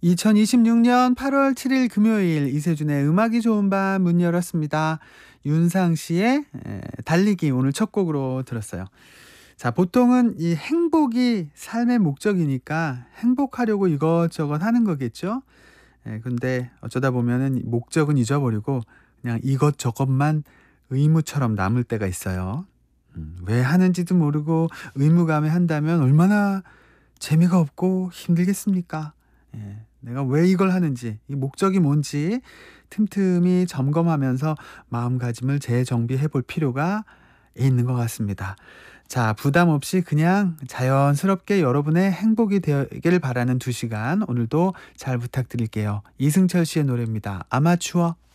2026년 8월 7일 금요일 이세준의 음악이 좋은 밤 문 열었습니다. 윤상 씨의 달리기 오늘 첫 곡으로 들었어요. 자, 보통은 이 행복이 삶의 목적이니까 행복하려고 이것저것 하는 거겠죠? 근데 어쩌다 보면은 목적은 잊어버리고 그냥 이것저것만 의무처럼 남을 때가 있어요. 왜 하는지도 모르고 의무감에 한다면 얼마나 재미가 없고 힘들겠습니까? 내가 왜 이걸 하는지, 이 목적이 뭔지 틈틈이 점검하면서 마음가짐을 재정비해 볼 필요가 있는 것 같습니다. 자, 부담 없이 그냥 자연스럽게 여러분의 행복이 되길 바라는 2시간 오늘도 잘 부탁드릴게요. 이승철 씨의 노래입니다. 아마추어.